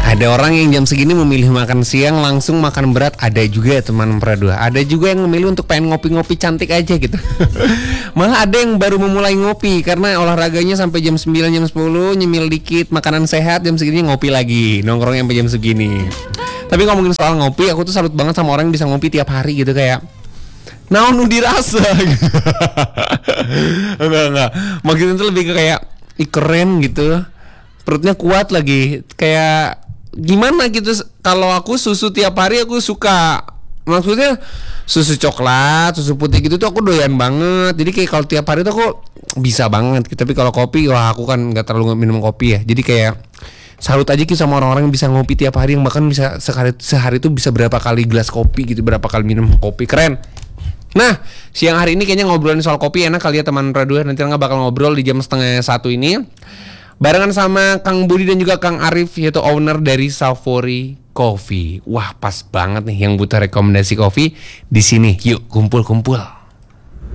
Ada orang yang jam segini memilih makan siang langsung makan berat. Ada juga teman Pradua. Ada juga yang memilih untuk pengen ngopi-ngopi cantik aja gitu. Malah ada yang baru memulai ngopi karena olahraganya sampai jam 9, jam 10, nyemil dikit, makanan sehat, jam segini ngopi lagi, nongkrong sampai jam segini. Tapi ngomongin soal ngopi, aku tuh salut banget sama orang yang bisa ngopi tiap hari gitu, kayak naon nu dirasa gitu. Enggak. Maksudnya tuh lebih ke kayak keren gitu. Perutnya kuat lagi. Kayak gimana gitu. Kalau aku susu tiap hari aku suka. Maksudnya susu coklat, susu putih gitu tuh aku doyan banget. Jadi kayak kalau tiap hari tuh aku bisa banget. Tapi kalau kopi, wah aku kan gak terlalu minum kopi ya. Jadi kayak salut aja gitu sama orang-orang yang bisa ngopi tiap hari, yang bahkan bisa sehari tuh bisa berapa kali gelas kopi gitu, berapa kali minum kopi. Keren. Nah, siang hari ini kayaknya ngobrolin soal kopi enak kali ya teman Radua. Nanti nggak bakal ngobrol di jam 12:30 ini barengan sama Kang Budi dan juga Kang Arif, yaitu owner dari Savory Coffee. Wah, pas banget nih yang butuh rekomendasi kopi di sini. Yuk kumpul-kumpul.